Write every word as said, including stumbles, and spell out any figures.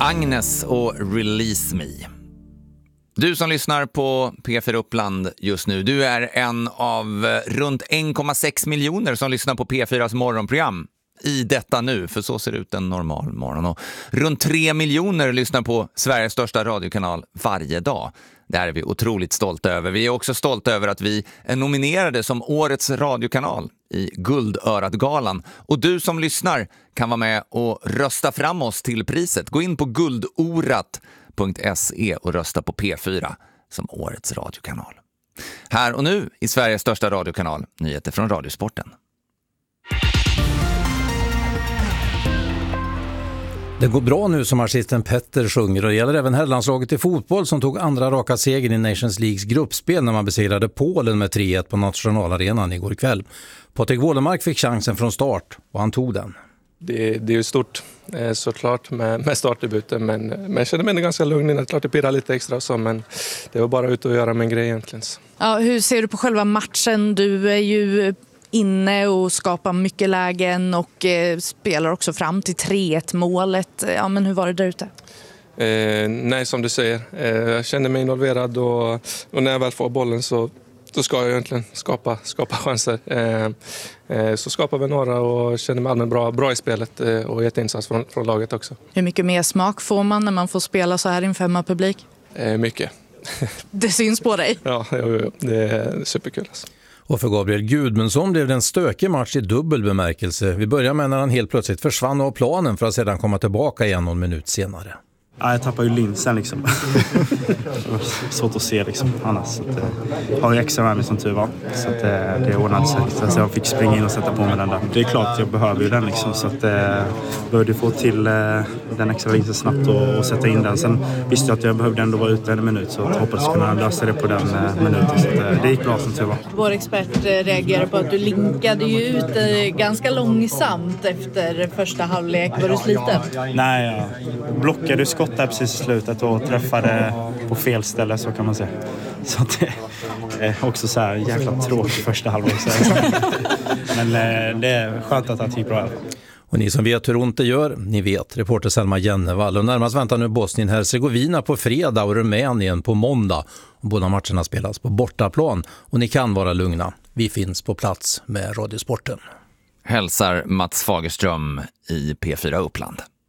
Agnes och Release Me. Du som lyssnar på P fyra Uppland just nu, du är en av runt en komma sex miljoner som lyssnar på P fyras morgonprogram i detta nu, för så ser det ut en normal morgon. Och runt tre miljoner lyssnar på Sveriges största radiokanal varje dag. Det här är vi otroligt stolta över. Vi är också stolta över att vi är nominerade som årets radiokanal i Guldörat-galan. Och du som lyssnar kan vara med och rösta fram oss till priset. Gå in på guldorat punkt se och rösta på P fyra som årets radiokanal. Här och nu i Sveriges största radiokanal, nyheter från Radiosporten. Det går bra nu, som artisten Petter sjunger, och det gäller även herrlandslaget i fotboll som tog andra raka segern i Nations Leagues gruppspel när man besegrade Polen med tre ett på nationalarenan igår kväll. Patrik Wålemark fick chansen från start och han tog den. Det, det är ju stort såklart med, med startdebuten, men, men jag känner mig ganska lugn. Det är klart det pirrar lite extra och så, men det var bara ut och göra med en grej egentligen. Ja, hur ser du på själva matchen? Du är ju inne och skapar mycket lägen och eh, spelar också fram till tre ett målet. Ja, men hur var det där ute? Eh, nej, som du säger. Eh, jag känner mig involverad och, och när jag väl får bollen så då ska jag egentligen skapa, skapa chanser. Eh, eh, så skapar vi några och känner mig allmänt bra, bra i spelet eh, och jätteinsats från, från laget också. Hur mycket mer smak får man när man får spela så här inför hemmapublik? Eh, mycket. Det syns på dig. Ja, jo, jo, det är superkul alltså. Och för Gabriel Gudmundsson blev det en stökig match i dubbel bemärkelse. Vi börjar med när han helt plötsligt försvann av planen för att sedan komma tillbaka igen någon minut senare. Ja, jag tappar ju linsen liksom. Svårt att se liksom annars. Så att, jag har ju extra med mig som tur var. Så att, det ordnade sig. Så jag fick springa in och sätta på mig den där. Det är klart jag behöver ju den liksom. Så att jag behövde få till den extra linsen snabbt och, och sätta in den. Sen visste jag att jag behövde ändå vara ute en minut. Så jag hoppades kunna lösa det på den minuten. Så att, det gick bra som tur var. Vår expert reagerade på att du linkade ju ut ganska långsamt efter första halvlek. Var du sliten? Nej, jag blockade skott där precis i slutet och träffade på fel ställe, så kan man säga. Så det är också så här jäkla tråkigt första halvlek. Men det är skönt att det gick bra. Och ni som vet hur ont det gör, ni vet. Reporter Selma Jennevall. Och närmast väntar nu Bosnien-Hercegovina på fredag och Rumänien på måndag. Och båda matcherna spelas på bortaplan. Och ni kan vara lugna. Vi finns på plats med Radiosporten. Hälsar Mats Fagerström i P fyra Uppland.